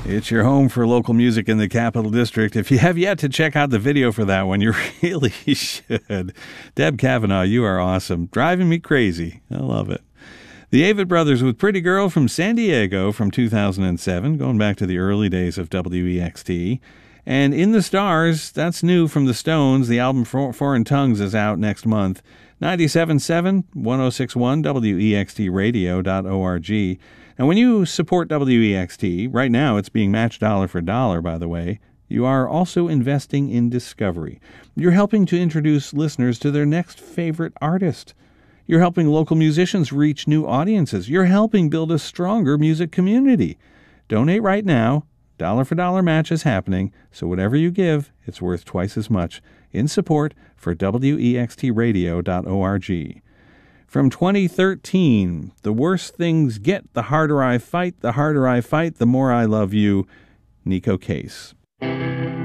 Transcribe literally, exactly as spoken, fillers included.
It's your home for local music in the Capital District. If you have yet to check out the video for that one, you really should. Deb Kavanaugh, you are awesome. Driving me crazy. I love it. The Avett Brothers with Pretty Girl from San Diego from two thousand seven, going back to the early days of W E X T. And In the Stars, that's new from the Stones. The album Foreign Tongues is out next month. ninety-seven point seven, one oh six point one, W E X T radio dot org. And when you support W E X T, right now it's being matched dollar for dollar, by the way, you are also investing in discovery. You're helping to introduce listeners to their next favorite artist. You're helping local musicians reach new audiences. You're helping build a stronger music community. Donate right now. Dollar for dollar match is happening, so whatever you give, it's worth twice as much in support for W E X T radio dot org. From twenty thirteen, The Worse Things Get, The Harder I Fight, The Harder I Fight, The More I Love You, Neko Case.